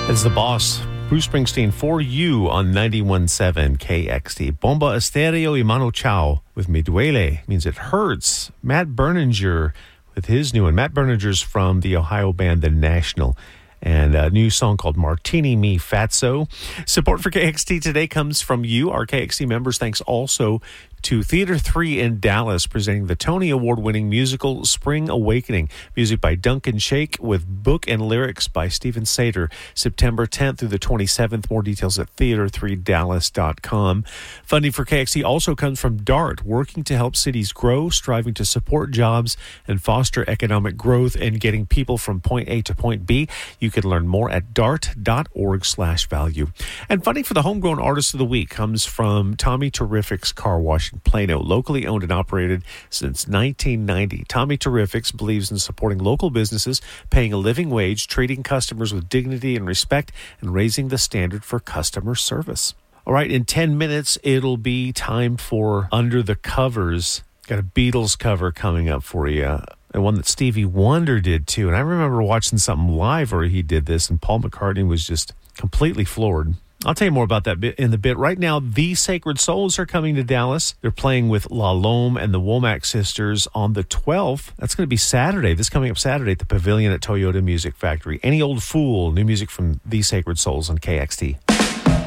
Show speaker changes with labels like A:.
A: It's the boss, Bruce Springsteen, for you on 91.7 KXT. Bomba Estéreo y Mano Chao with Me Duele means it hurts. Matt Berninger with his new one. Matt Berninger's from the Ohio band The National, and a new song called Martini Me Fatso. Support for KXT today comes from you, our KXT members. Thanks also to Theater 3 in Dallas, presenting the Tony Award-winning musical Spring Awakening. Music by Duncan Shake with book and lyrics by Stephen Sater. September 10th through the 27th. More details at theater3dallas.com. Funding for KXT also comes from DART, working to help cities grow, striving to support jobs and foster economic growth and getting people from point A to point B. You can learn more at dart.org/value. And funding for the Homegrown Artist of the Week comes from Tommy Terrific's Car Wash in Plano, locally owned and operated since 1990. Tommy Terrifics believes in supporting local businesses, paying a living wage, treating customers with dignity and respect, and raising the standard for customer service. All right, in 10 minutes, it'll be time for Under the Covers. Got a Beatles cover coming up for you. And one that Stevie Wonder did too. And I remember watching something live where he did this, and Paul McCartney was just completely floored. I'll tell you more about that bit in the bit. Right now, The Sacred Souls are coming to Dallas. They're playing with La Lome and the Womack Sisters on the 12th. That's going to be Saturday, this coming up Saturday at the Pavilion at Toyota Music Factory. Any Old Fool, new music from The Sacred Souls on KXT.